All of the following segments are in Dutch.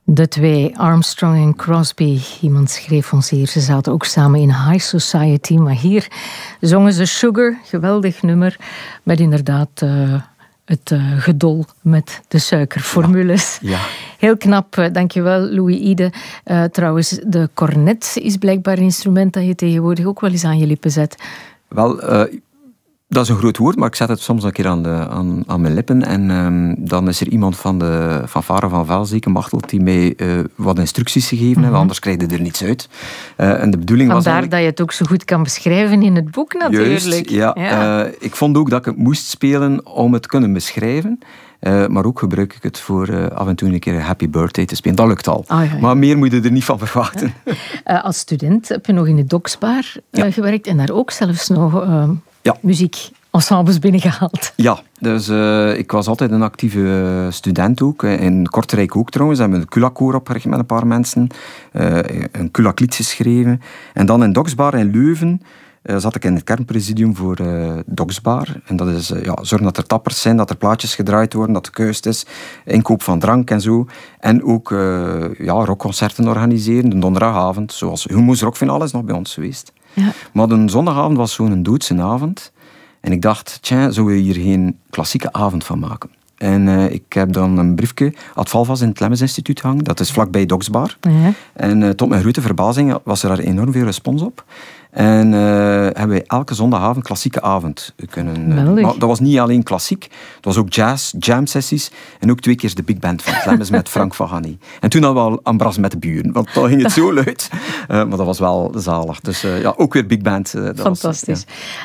De twee, Armstrong en Crosby. Iemand schreef ons hier, ze zaten ook samen in High Society. Maar hier zongen ze Sugar, geweldig nummer. Met inderdaad het gedol met de suikerformules. Ja. Heel knap, dankjewel Louis Ide. Trouwens, de cornet is blijkbaar een instrument dat je tegenwoordig ook wel eens aan je lippen zet. Wel, dat is een groot woord, maar ik zet het soms een keer aan mijn lippen. En dan is er iemand van de fanfare van Velzeke, Machteld, die mij wat instructies gegeven heeft. Anders krijg je er niets uit. En de bedoeling was Vandaar dat je het ook zo goed kan beschrijven in het boek natuurlijk. Juist, ja. Ik vond ook dat ik het moest spelen om het te kunnen beschrijven. Maar ook gebruik ik het voor af en toe een keer een Happy Birthday te spelen. Dat lukt al. Maar meer moet je er niet van verwachten. Als student heb je nog in de Doksbar gewerkt en daar ook zelfs nog muziekensembles binnengehaald. Ja, dus ik was altijd een actieve student ook. In Kortrijk ook trouwens. We hebben een Kula-koor opgericht met een paar mensen. Een Kula-lied geschreven. En dan in Doksbar in Leuven zat ik in het kernpresidium voor Doksbar. En dat is zorgen dat er tappers zijn, dat er plaatjes gedraaid worden, dat er keust is, inkoop van drank en zo. En ook rockconcerten organiseren, de donderdagavond, zoals Humo's Rockfinale is nog bij ons geweest. Ja. Maar de zondagavond was zo'n doodse avond. En ik dacht, zou we hier geen klassieke avond van maken? En ik heb dan een briefje ad Valvas in het Lemmens Instituut hangen. Dat is vlakbij Doksbar. Ja. En tot mijn grote verbazing was er daar enorm veel respons op. En hebben wij elke zondagavond klassieke avond kunnen... maar dat was niet alleen klassiek. Het was ook jazz, jam-sessies. En ook 2 keer de big band van het Lemmens met Frank van Gani. En toen hadden we al Ambras met de buren. Want dan ging het zo luid. Maar dat was wel zalig. Dus ook weer big band. Fantastisch.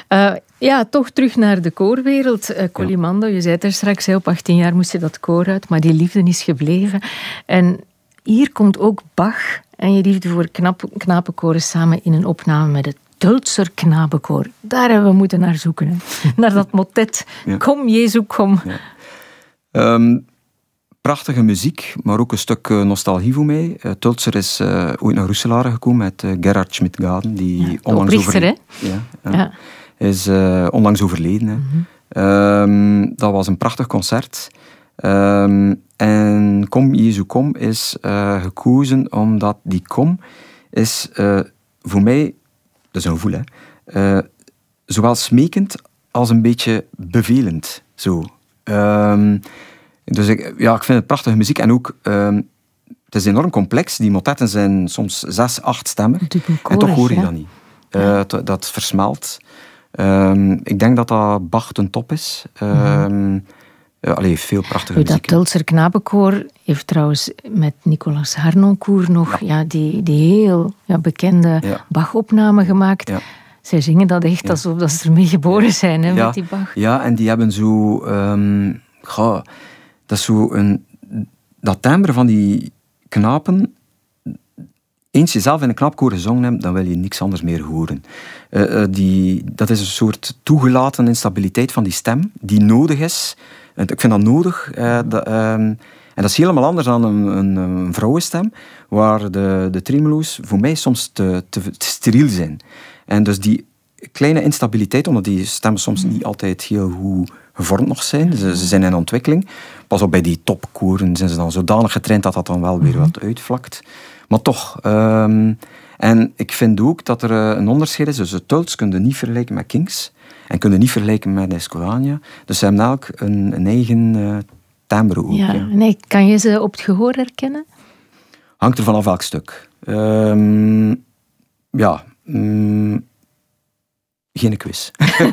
Toch terug naar de koorwereld. Colimando, je zei het er straks, op 18 jaar moest je dat koor uit. Maar die liefde is gebleven. En hier komt ook Bach en je liefde voor knapenkoren samen in een opname met het Tölzer Knabenkoor. Daar hebben we moeten naar zoeken. Hè. Naar dat motet. Ja. Kom, Jezus, kom. Ja. Prachtige muziek, maar ook een stuk nostalgie voor mij. Tölzer is ooit naar Roeselare gekomen met Gerhard Schmidt-Gaden, die onlangs overleden. Is onlangs overleden. Hè. Mm-hmm. Dat was een prachtig concert. En Kom, Jezus, kom is gekozen omdat die kom is voor mij, dat is een gevoel, zowel smekend als een beetje bevelend. Zo. Dus ik vind het prachtige muziek. En ook, het is enorm complex. Die motetten zijn soms 6, 8 stemmig. En toch hoor je dat niet. Dat versmelt. Ik denk dat dat Bach ten top is. Veel prachtige muziek. Dat Tölzer Knabenkoor heeft trouwens met Nicolas Harnoncourt nog die heel bekende Bach-opname gemaakt. Ja. Zij zingen dat echt alsof dat ze ermee geboren zijn, met die Bach. Ja, en die hebben zo... dat is zo dat timbre van die knapen... Eens je zelf in een knapkoor gezongen hebt, dan wil je niks anders meer horen. Dat is een soort toegelaten instabiliteit van die stem, die nodig is. Ik vind dat nodig. En dat is helemaal anders dan een vrouwenstem, waar de tremolo's voor mij soms te steriel zijn. En dus die kleine instabiliteit, omdat die stemmen soms niet altijd heel goed gevormd nog zijn. Ze zijn in ontwikkeling. Pas op, bij die topkoren zijn ze dan zodanig getraind dat dat dan wel weer wat uitvlakt. Maar toch. En ik vind ook dat er een onderscheid is. Dus de Tölz kun je niet vergelijken met Kings. En kun je niet vergelijken met Escolania. Dus ze hebben elk een eigen timbre ook. Ja. Nee, kan je ze op het gehoor herkennen? Hangt er vanaf welk stuk. Geen quiz.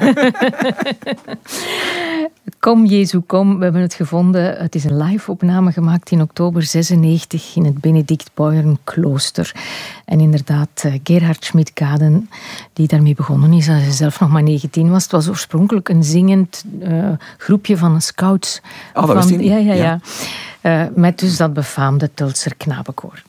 Kom, Jezus, kom. We hebben het gevonden. Het is een live-opname gemaakt in oktober 96 in het Benedict Beuern-klooster. En inderdaad, Gerhard Schmidt-Gaden, die daarmee begonnen is als hij zelf nog maar 19 was. Het was oorspronkelijk een zingend groepje van scouts. Dat wist ik niet. Ja. Met dus dat befaamde Tölzer Knabenkoor.